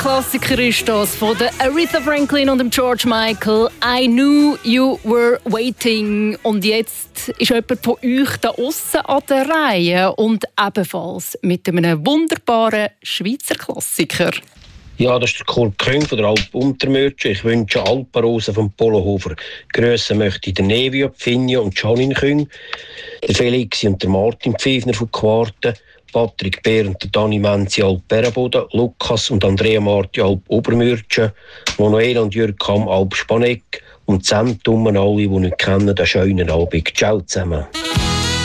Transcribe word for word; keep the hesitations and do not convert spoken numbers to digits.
Klassiker ist das von der Aretha Franklin und dem George Michael. I knew you were waiting. Und jetzt ist jemand von euch da aussen an der Reihe und ebenfalls mit einem wunderbaren Schweizer Klassiker. Ja, das ist der Kurt Küng von der Alp Untermürtschen. Ich wünsche Alpenrosen vom Polohofer. Grüssen möchte ich der Nevio, Finja und Janine Küng, der Felix und der Martin Pfeifner von Quarten, Patrick Bär und der Dani Menzi Alp Berenboden, Lukas und Andrea Marti Alp Obermürtschen, Manuela und Jürg Kamm Alp Spaneck und zusammen alle, die nicht kennen, den schönen Abend. Ciao zusammen.